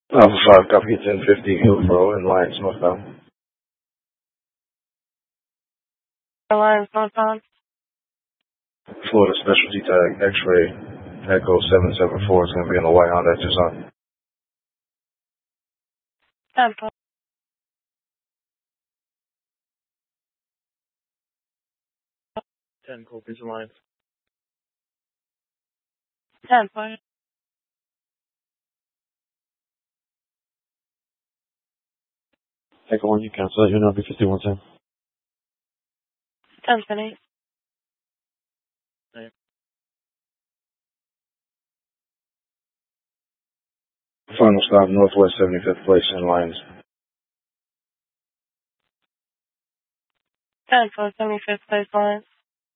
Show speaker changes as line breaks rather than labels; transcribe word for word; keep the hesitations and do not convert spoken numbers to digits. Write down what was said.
Alpha five, copy ten fifty Hillsborough in Lyons, northbound.
Lyons, northbound.
Florida Specialty Tag, X-Ray, Echo seven seven four is going to be on the white Honda Tucson.
ten four.
ten, copies in Lyons.
ten four.
Echo one, you cancel that, you're now B fifty-one ten.
ten twenty.
Final stop, Northwest seventy-fifth Place in Lyons.
ten four, seventy-fifth Place, Lyons.